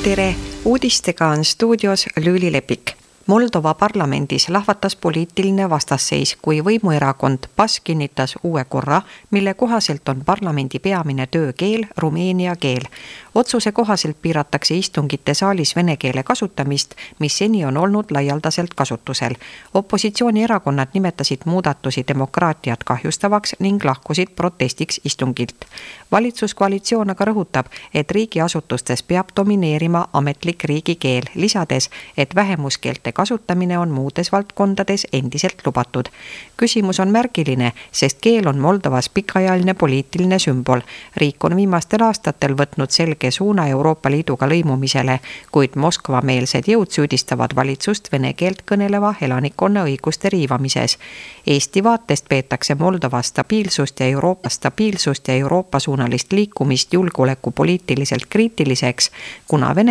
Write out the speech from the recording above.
Tere! Uudistega on stuudios Lüüli Lepik. Moldova parlamendis lahvatas poliitiline vastasseis, kui võimuerakond PAS kinnitas uue korra, mille kohaselt on parlamendi peamine töökeel rumeenia keel. Otsuse kohaselt piiratakse istungite saalis vene keele kasutamist, mis seni on olnud laialdaselt kasutusel. Opositsioonierakonnad nimetasid muudatusi demokraatiat kahjustavaks ning lahkusid protestiks istungilt. Valitsuskoalitsioon aga rõhutab, et riigiasutustes peab domineerima ametlik riigikeel, lisades, et vähemuskeelte kasutamine on muudes valdkondades endiselt lubatud. Küsimus on märgiline, sest keel on Moldovas pikaajaline poliitiline sümbol. Riik on viimastel aastatel võtnud selge suuna Euroopa Liiduga lõimumisele, kuid Moskva-meelsed jõud süüdistavad valitsust vene keelt kõneleva elanikkonna õiguste riivamises. Eesti vaatest peetakse Moldova stabiilsust ja Euroopa suunalist liikumist julgeolekupoliitiliselt kriitiliseks, kuna Vene